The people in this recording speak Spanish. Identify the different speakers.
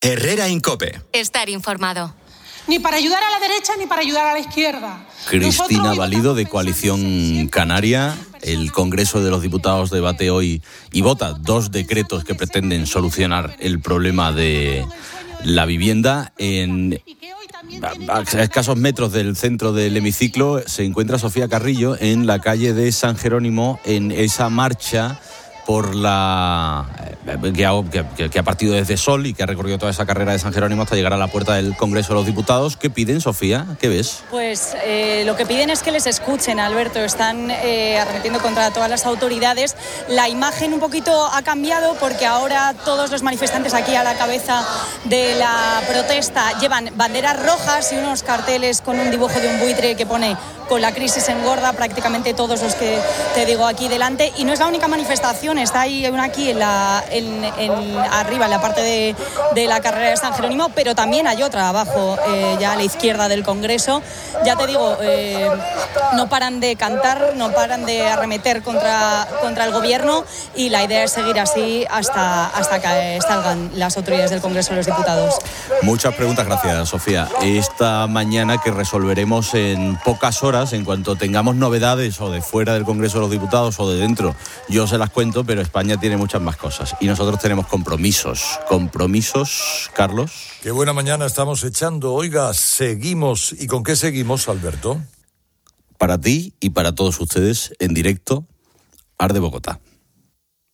Speaker 1: Herrera Incope.
Speaker 2: Estar informado.
Speaker 3: Ni para ayudar a la derecha ni para ayudar a la izquierda.
Speaker 4: Cristina Valido, de Coalición Canaria. El Congreso de los Diputados debate hoy y vota 2 decretos que pretenden solucionar el problema de la vivienda. A escasos metros del centro del hemiciclo se encuentra Sofía Carrillo en la calle de San Jerónimo, en esa marcha por la que ha partido desde Sol y que ha recorrido toda esa carrera de San Jerónimo hasta llegar a la puerta del Congreso de los Diputados. ¿Qué piden, Sofía? ¿Qué ves?
Speaker 5: Pues lo que piden es que les escuchen, Alberto. Están arremetiendo contra todas las autoridades. La imagen un poquito ha cambiado porque ahora todos los manifestantes aquí a la cabeza de la protesta llevan banderas rojas y unos carteles con un dibujo de un buitre que pone "con la crisis engorda", prácticamente todos los que te digo aquí delante. Y no es la única manifestación, está ahí una aquí arriba, en la parte de la carrera de San Jerónimo, pero también hay otra abajo, ya a la izquierda del Congreso. Ya te digo, no paran de cantar, no paran de arremeter contra el gobierno, y la idea es seguir así hasta que salgan las autoridades del Congreso de los Diputados.
Speaker 4: Muchas preguntas, gracias, Sofía. Esta mañana que resolveremos en pocas horas, en cuanto tengamos novedades o de fuera del Congreso de los Diputados o de dentro, yo se las cuento, pero España tiene muchas más cosas y nosotros tenemos compromisos. ¿Compromisos, Carlos?
Speaker 6: Qué buena mañana estamos echando. Oiga, seguimos. ¿Y con qué seguimos, Alberto?
Speaker 4: Para ti y para todos ustedes, en directo, Arde Bogotá.